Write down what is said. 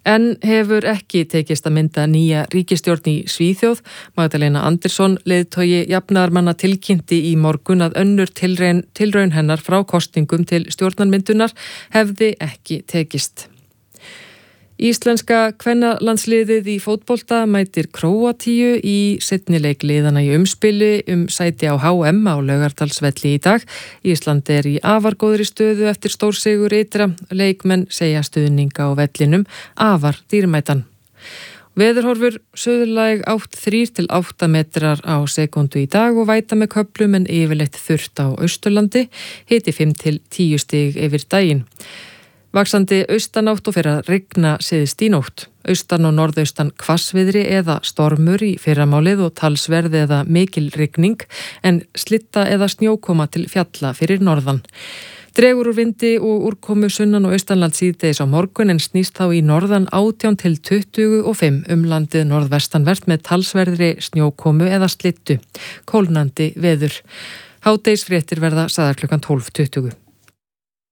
En hefur ekki tekist að mynda nýja ríkisstjórn í Svíþjóð. Magdalena Andersson, leiðtogi jafnaðarmanna, tilkynnti í morgun að önnur tilraun hennar frá kosningum til stjórnarmyndunar hefði ekki tekist. Íslenska kvennalandsliðið í fótbolta mætir Króatíu í seinni leik liðanna í umspili sæti á HM á Laugardalsvelli í dag. Ísland í afar góðri stöðu eftir stórsigur ytra. Leikmenn segja stuðninga á vellinum afar dýrmætan. Veðurhorfur: suðlæg átt 3 til 8 metrar á sekúndu í dag og væta með köflum en yfirleitt þurrt á Austurlandi. Hiti 5 til 10 stig yfir daginn. Vaxandi austanátt og fer að rigna syðst í nótt. Austan og norðaustan hvassviðri eða stormur í fyrramálið og talsverð eða mikil rigning en slitta eða snjókoma til fjalla fyrir norðan. Dregur úr vindi og úrkomu sunnan og austanland síðdegis á morgun en snýst þá í norðan 18 til 25 landið norðvestanvert með talsverðri snjókomu eða slittu. Kólnandi veður. Hádegisfréttir verða sagðar klukkan 12:20.